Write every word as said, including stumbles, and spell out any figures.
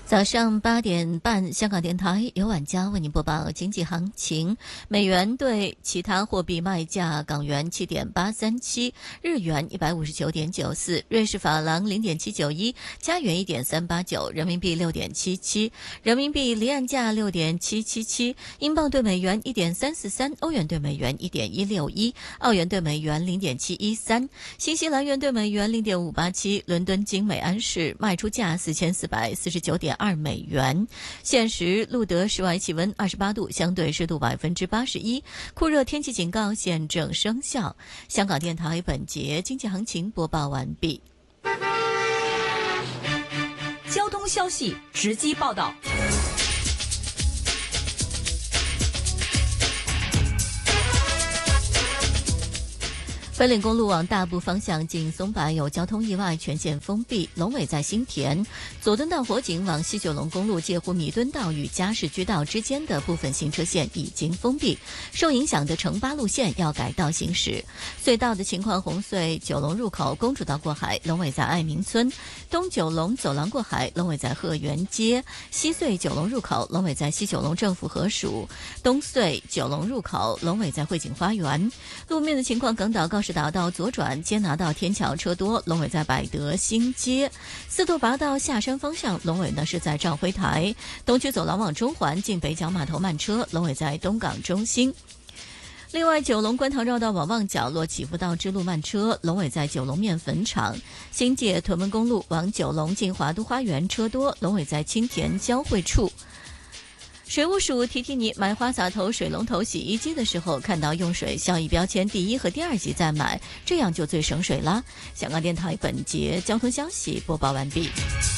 早上八点半，香港电台由晚家为您播报经济行情。美元对其他货币卖价：港元七点八三七，日元一百五十九点九四，瑞士法郎零点七九一，加元一点三八九，人民币六点七七，人民币离岸价六点七七七，英镑对美元一点三四三，欧元对美元一点一六一，澳元对美元零点七一三，新西兰元对美元零点五八七。伦敦金每安士卖出价四千四百四十九点二美元。现时录得室外气温二十八度，相对湿度百分之八十一，酷热天气警告现正生效。香港电台本节经济行情播报完毕。 交通消息直击报道。 粉岭公路往大埔方向近松柏有交通意外，全线封闭。龙尾在新田，佐敦道火警往西九龙公路介乎弥敦道与嘉士居道之间的部分行车线已经封闭，受影响的城八路线要改道行驶。隧道的情况：红隧九龙入口公主道过海，龙尾在爱民村；东九龙走廊过海，龙尾在鹤园街；西隧九龙入口，龙尾在西九龙政府合署；东隧九龙入口，龙尾在汇景花园。路面的情况：港岛高是达到左转接拿到天桥车多，龙尾在百德新街；四渡拔道下山方向，龙尾呢是在兆辉台；东区走廊往中环进北角码头慢车，龙尾在东港中心。另外，九龙观塘绕道往旺角落起伏道支路慢车，龙尾在九龙面粉厂；新界屯门公路往九龙进华都花园车多，龙尾在青田交汇处。水务署提提你，买花洒头、水龙头、洗衣机的时候，看到用水效益标签第一和第二级再买，这样就最省水啦。香港电台本节交通消息播报完毕。